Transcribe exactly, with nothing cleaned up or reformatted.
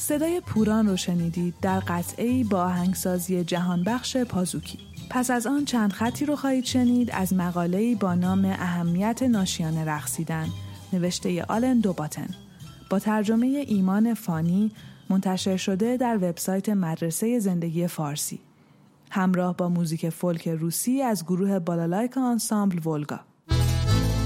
صدای پوران رو شنیدید در قطعه‌ای با آهنگسازی جهانبخش پازوکی. پس از آن چند خطی رو خواهید شنید از مقاله‌ای با نام اهمیت ناشیانه رقصیدن نوشته آلن دوباتن با ترجمه ایمان فانی منتشر شده در وبسایت مدرسه زندگی فارسی همراه با موزیک فولک روسی از گروه بالالایکا آنسامبل ولگا.